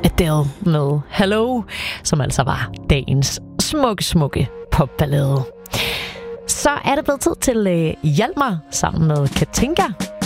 Adele med Hello, som altså var dagens smukke popballade. Så er det blevet tid til Hjalmar sammen med Katinka